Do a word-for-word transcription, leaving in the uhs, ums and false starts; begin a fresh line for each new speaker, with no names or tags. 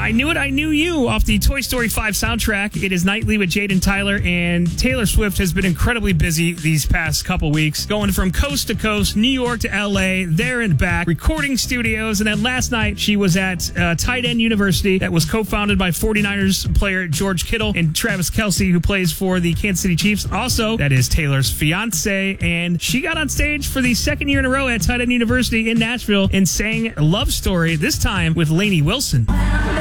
I Knew It, I Knew You off the Toy Story five soundtrack. It is nightly with Jade and Tyler, and Taylor Swift has been incredibly busy these past couple weeks, going from coast to coast, New York to L A, there and back, recording studios, and then last night she was at uh, Tight End University that was co-founded by forty-niners player George Kittle and Travis Kelce, who plays for the Kansas City Chiefs. Also, that is Taylor's fiance, and she got on stage for the second year in a row at Tight End University in Nashville and sang Love Story, this time with Lainey Wilson.